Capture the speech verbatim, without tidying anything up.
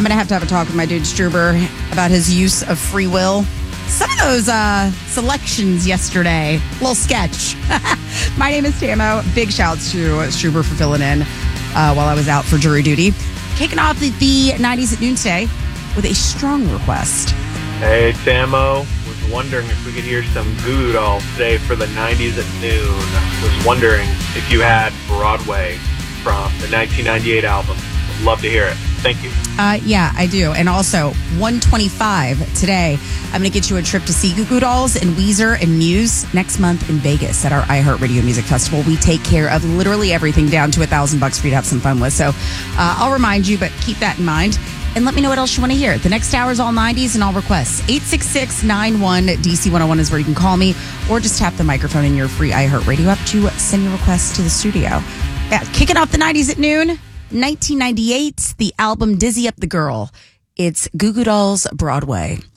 I'm going to have to have a talk with my dude Struber about his use of free will. Some of those uh, selections yesterday, a little sketch. My name is Tamo. Big shouts to Struber for filling in uh, while I was out for jury duty. Kicking off the, the nineties at noon today with a strong request. Hey, Tamo. Was wondering if we could hear some Goo Goo Dolls today for the nineties at noon. Was wondering if you had Broadway from the nineteen ninety-eight album. Would love to hear it. Thank you. Uh, yeah, I do. And also, one twenty-five today, I'm going to get you a trip to see Goo Goo Dolls and Weezer and Muse next month in Vegas at our iHeartRadio Music Festival. We take care of literally everything down to a thousand bucks for you to have some fun with. So uh, I'll remind you, but keep that in mind. And let me know what else you want to hear. The next hour is all nineties and all requests. eight six six, nine one, D C one oh one is where you can call me, or just tap the microphone in your free iHeartRadio app to send your requests to the studio. Yeah, kicking off the nineties at noon. nineteen ninety-eight, the album Dizzy Up the Girl. It's Goo Goo Dolls Broadway.